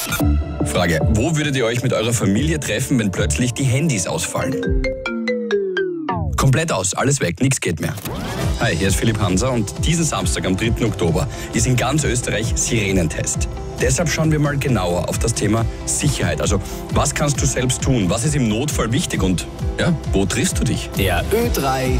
Frage: Wo würdet ihr euch mit eurer Familie treffen, wenn plötzlich die Handys ausfallen? Komplett aus, alles weg, nichts geht mehr. Hi, hier ist Philipp Hanser und diesen Samstag am 3. Oktober ist in ganz Österreich Sirenentest. Deshalb schauen wir mal genauer auf das Thema Sicherheit. Also, was kannst du selbst tun? Was ist im Notfall wichtig und ja, wo triffst du dich? Der Ö3